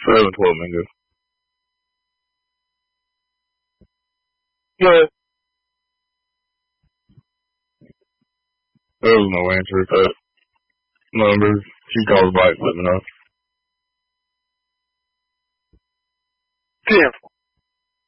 7, 12 minutes. But there was no answer to that number. She calls back, let me know. Damn.